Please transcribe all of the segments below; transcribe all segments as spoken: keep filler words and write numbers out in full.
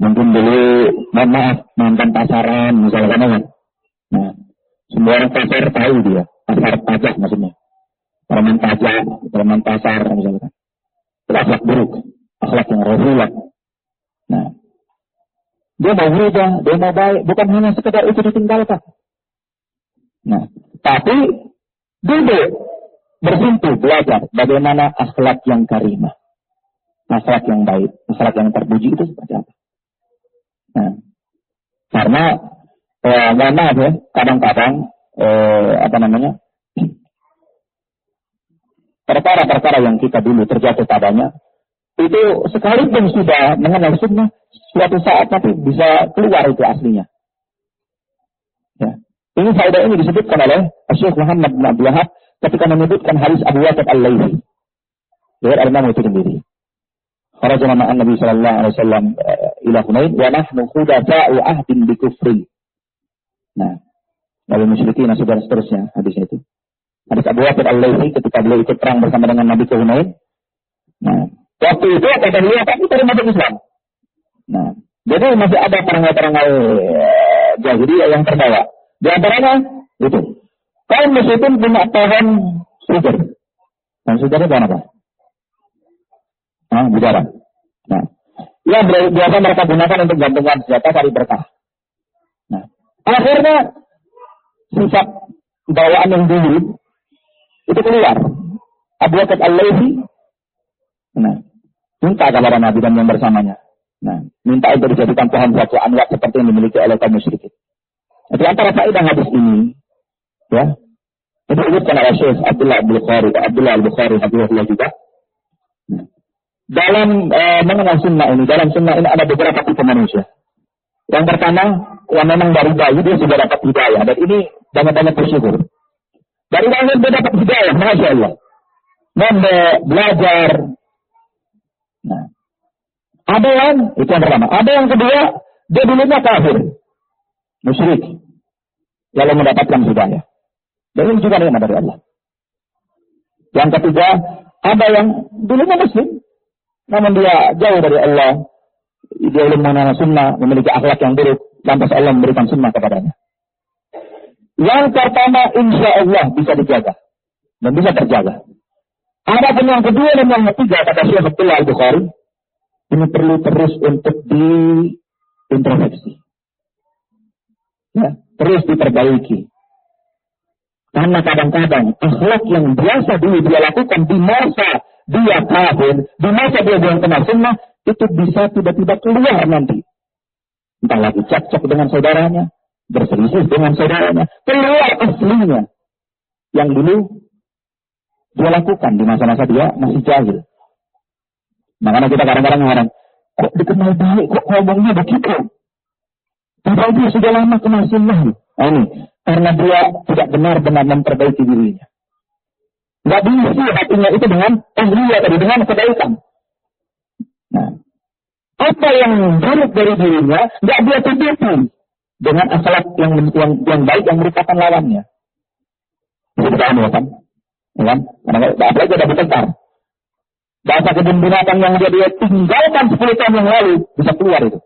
Mungkin dulu, mohon maaf, mantan pasaran, misalkan kan. Nah, semua orang pasar tahu dia, pasar pajak maksudnya. Preman pajak, preman pasar, misalkan. Itu akhlak buruk, akhlak yang rohilah. Nah, dia mau berubah, dia mau baik, bukan hanya sekedar itu ditinggalkan. Nah, tapi duduk, bersentuh, belajar bagaimana akhlak yang karimah, akhlak yang baik, akhlak yang terpuji itu seperti apa. Nah, karena eh, mohon maaf ya, kadang-kadang eh, apa namanya perkara-perkara yang kita dulu terjatuh padanya itu sekalipun sudah mengenal sunnah, suatu saat tapi bisa keluar itu aslinya. Ya. Ini faedah ini disebutkan oleh Syekh Muhammad bin Abdul Wahab ketika menyebutkan hadis Abu Waqid Al-Laythi. Dari Al-Imam Tirmidzi. Kharajna ma'an Nabi sallallahu alaihi wasallam ila Hunain wa nahnu khudafa'u ahdin bi kufrin. Nah, lalu musyrikin dan seterusnya hadisnya itu. Hadis Abu Waqid Al-Laythi ketika beliau ikut perang bersama dengan Nabi ke Hunain. Nah, waktu itu kata beliau tapi dari masuk Islam. Nah, jadi masih ada perangai-perangai jahiliyah yang terbawa. Di antaranya itu kaum musyrikin punya pohon sujar. Dan sujarnya pohon apa? Nah, bidara. Nah, yang biasa mereka gunakan untuk gantungan senjata cari berkah. Nah, akhirnya sifat bawaan yang dulu itu keluar. Abu Waqid Al-Laythi, nah, minta kepada Nabi dan yang bersamanya. Nah, minta untuk dijadikan pohon suatu anwar seperti yang dimiliki oleh kaum musyrikin. Di antara faedah hadis ini, ya, itu disebutkan oleh Syekh Abdullah Al-Bukhari, Abdullah Al-Bukhari, Abdullah juga. Nah, dalam e, mengenal sunnah ini, dalam sunnah ini ada beberapa tipe manusia. Yang pertama, yang memang dari bayi dia sudah dapat hidayah, dan ini banyak-banyak bersyukur. Dari lahir dia dapat hidayah, masya Allah. Mondok, belajar. Nah, ada yang itu yang pertama. Ada yang kedua, dia dulunya kafir, musyrik, lalu mendapatkan hidayah. Dan ini juga nikmat dari Allah. Yang ketiga, ada yang dulunya muslim, namun dia jauh dari Allah. Dia belum mengenal sunnah, memiliki akhlak yang buruk, lantas Allah memberikan sunnah kepadanya. Yang pertama, insya Allah bisa dijaga dan bisa terjaga. Ada pun yang kedua dan yang ketiga, kata Syekh Abdullah Al-Bukhari, ini perlu terus untuk diintrospeksi, ya, terus diperbaiki. Karena kadang-kadang akhlak yang biasa dulu dia lakukan di masa dia kafir, di masa dia belum kenal sunnah, itu bisa tiba-tiba keluar nanti. Entah lagi cekcok dengan saudaranya, berselisih dengan saudaranya, keluar aslinya yang dulu dia lakukan di masa-masa dia masih jahil. Makanya kita kadang-kadang mengatakan, kok dikenal baik, kok ngomongnya begitu? Padahal dia sudah lama kenal sunnah. Nah ini, karena dia tidak benar-benar memperbaiki dirinya. Nggak diisi hatinya itu dengan tahliyah tadi, dengan kebaikan. Nah, apa yang buruk dari dirinya, nggak dia tutupi dengan akhlak yang, yang yang baik yang merupakan lawannya. Itu kita anu kan? Ya kan? Karena apalagi ada bertengkar. Bahasa kebun binatang yang dia, dia tinggalkan sepuluh tahun yang lalu bisa keluar itu.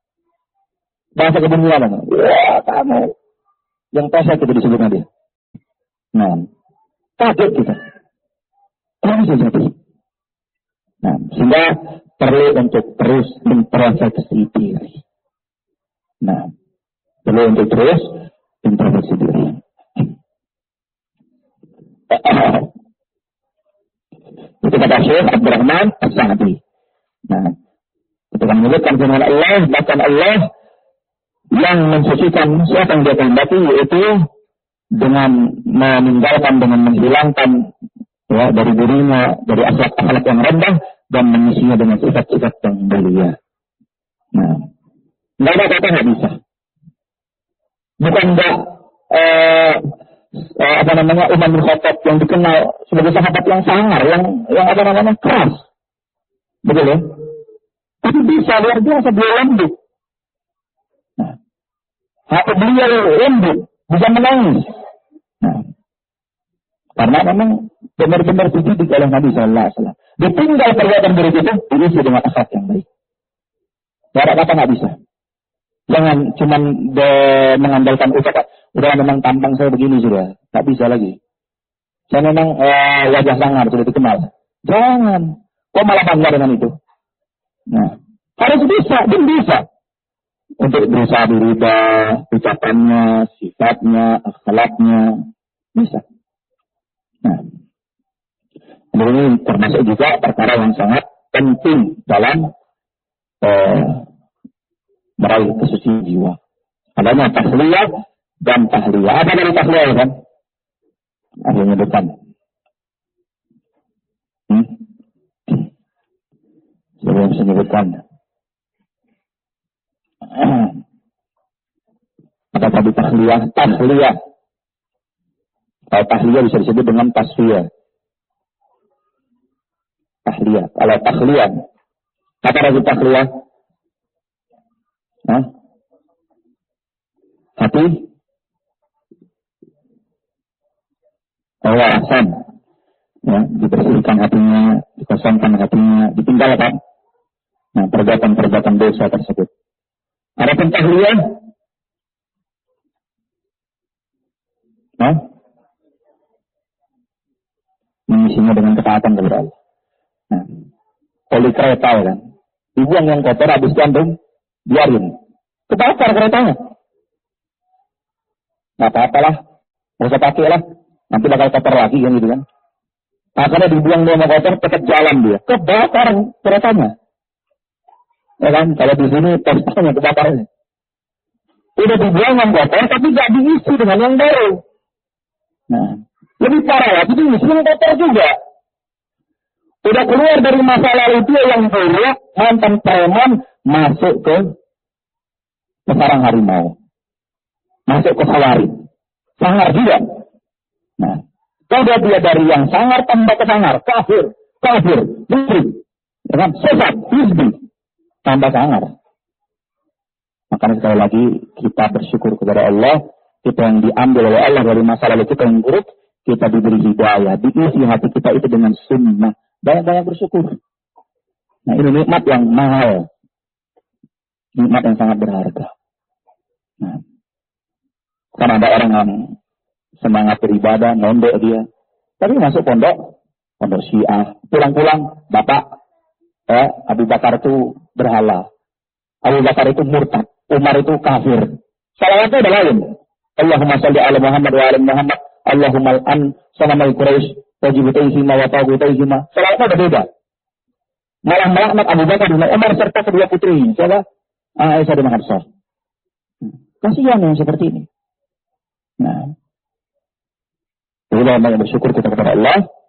Bahasa kebun binatang. Wah, kamu yang pesek itu disebutnya dia. Nah, kaget kita. Kok bisa jadi? Nah, sehingga perlu untuk terus introspeksi diri. Nah, perlu untuk terus introspeksi diri. Itu kata Syekh Abdurrahman As-Sa'di. Nah, ketika menyebutkan firman Allah, bahkan Allah yang mensucikan siapa yang dia kehendaki, yaitu dengan meninggalkan, dengan menghilangkan ya dari dirinya, dari akhlak-akhlak yang rendah dan mengisinya dengan sifat-sifat yang mulia. Nah, nggak ada kata nggak bisa. Bukan nggak eh, eh, apa namanya Umar bin Khattab yang dikenal sebagai sahabat yang sangar, yang yang apa namanya keras, betul ya? Tapi bisa luar biasa beliau lembut. Nah, hati beliau lembut, bisa menangis. Nah, karena memang benar-benar dididik oleh Nabi Sallallahu Alaihi Wasallam. Ditinggal perbuatan buruk itu diisi dengan akhlak yang baik. Gak ada kata nggak bisa. Jangan cuman de- mengandalkan ucapan. Udah memang tampang saya begini sudah, nggak bisa lagi. Saya memang eh, wajah sangar sudah dikenal. Jangan. Kok malah bangga dengan itu? Nah, harus bisa, dan bisa. Untuk berusaha berubah ucapannya, sifatnya, akhlaknya, bisa. Nah, ini termasuk juga perkara yang sangat penting dalam eh, meraih kesucian jiwa. Adanya tahliyah dan tahliyah. Apa dari tahliyah kan? Akhirnya depan. Hmm? Saya bisa menyebutkan. Ada tadi tahliyah, tahliyah. Kalau tahliyah bisa disebut dengan tasfiyah. Tahliyah. Kalau tahliyah, apa arti tahliyah? Hah? Hati? Kawasan. Ya, dibersihkan hatinya, dikosongkan hatinya, ditinggalkan. Nah, perbuatan-perbuatan dosa tersebut. Ada pun tahliyah? Hah? Mengisinya dengan ketaatan kepada Allah. Nah, oli kereta ya kan, dibuang yang kotor habis gantung, biarin, kebakar keretanya. Nggak apa-apalah, nggak usah pakai lah, nanti bakal kotor lagi kan gitu kan. Akhirnya dibuang dia sama kotor, tetap jalan dia, kebakar keretanya. Ya kan, kalau di sini testanya kebakarnya. Udah dibuang yang kotor, tapi nggak diisi dengan yang baru. Nah, lebih parah lagi diisi yang kotor juga. Udah keluar dari masa lalu dia yang buruk, mantan preman, masuk ke ke sarang harimau. Masuk ke sawari. Sangar juga. Nah, udah dia dari yang sangar tambah ke sangar. Kafir, kafir, musyrik. Dengan sesat, hizbi. Tambah sangar. Makanya sekali lagi, kita bersyukur kepada Allah. Kita yang diambil oleh Allah dari masa lalu kita yang buruk, kita diberi hidayah. Diisi hati kita itu dengan sunnah. Banyak-banyak bersyukur. Nah, ini nikmat yang mahal. Nikmat yang sangat berharga. Nah, karena ada orang yang semangat beribadah, mondok dia. Tapi masuk pondok, pondok Syiah. Pulang-pulang, Bapak, eh, Abu Bakar itu berhala. Abu Bakar itu murtad. Umar itu kafir. Salawatnya udah lain. Allahumma salli ala Muhammad wa ala Muhammad. Allahumma al-an sanamai Quraisy. Wajibutaihima wa tagutaihima. Salawatnya udah beda. Malah melaknat Abu Bakar dan Umar serta kedua putrinya. Siapa? Aisyah dan Hafsah. Kasihan yang seperti ini. Nah, kita banyak bersyukur kita kepada Allah.